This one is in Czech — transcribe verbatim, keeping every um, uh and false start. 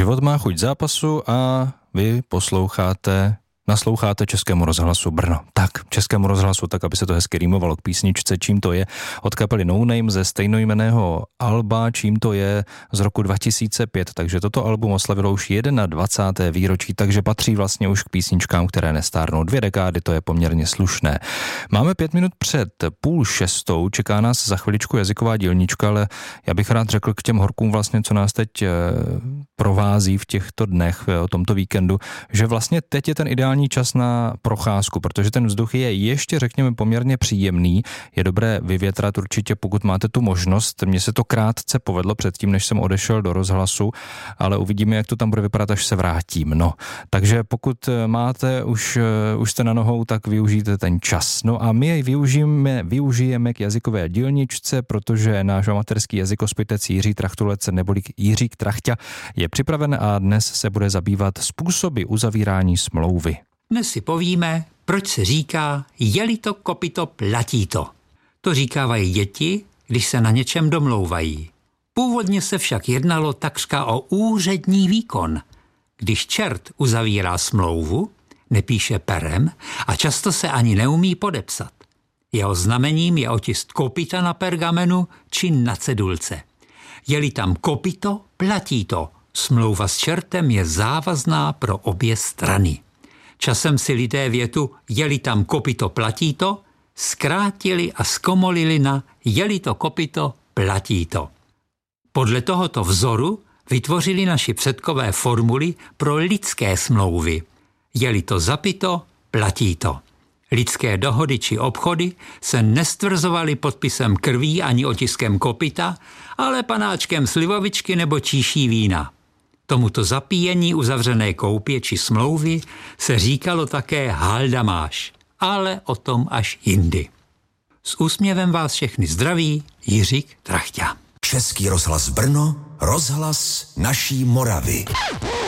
Život má chuť zápasu a vy posloucháte, nasloucháte Českému rozhlasu Brno. Tak, Českému rozhlasu, tak aby se to hezky rýmovalo k písničce. Čím to je? Od kapely No Name ze stejnojmenného alba, Čím to je z roku dva tisíce pět. Takže toto album oslavilo už dvacáté první výročí, takže patří vlastně už k písničkám, které nestárnou. Dvě dekády, to je poměrně slušné. Máme pět minut před půl šestou, čeká nás za chviličku jazyková dílnička, ale já bych rád řekl k těm horkům vlastně, co nás teď provází v těchto dnech, o tomto víkendu, že vlastně teď je ten ideální čas na procházku, protože ten vzduch je ještě, řekněme, poměrně příjemný. Je dobré vyvětrat určitě, pokud máte tu možnost. Mně se to krátce povedlo předtím, než jsem odešel do rozhlasu, ale uvidíme, jak to tam bude vypadat, až se vrátím. No, takže pokud máte, už, už jste na nohou, tak využijte ten čas. No a my jej využijeme, využijeme k jazykové dílničce, protože náš amatérský jazykospitec Jiří Trachtulec neboli Jiřík Trachťa je připraven a dnes se bude zabývat způsoby uzavírání smlouvy. Dnes si povíme, proč se říká, je-li to kopyto, platí to. To říkávají děti, když se na něčem domlouvají. Původně se však jednalo takřka o úřední výkon. Když čert uzavírá smlouvu, nepíše perem a často se ani neumí podepsat. Jeho znamením je otisk kopyta na pergamenu či na cedulce. Je-li tam kopyto, platí to. Smlouva s čertem je závazná pro obě strany. Časem si lidé větu je-li tam kopyto, platí to, zkrátili a zkomolili na je-li to kopyto, platí to. Podle tohoto vzoru vytvořili naši předkové formuly pro lidské smlouvy. Je-li to zapito, platí to. Lidské dohody či obchody se nestvrzovaly podpisem krví ani otiskem kopyta, ale panáčkem slivovičky nebo číší vína. Tomuto zapíjení uzavřené koupě či smlouvy se říkalo také haldamáš, ale o tom až jindy. S úsměvem vás všechny zdraví, Jiřík Trachťa. Český rozhlas Brno, rozhlas naší Moravy.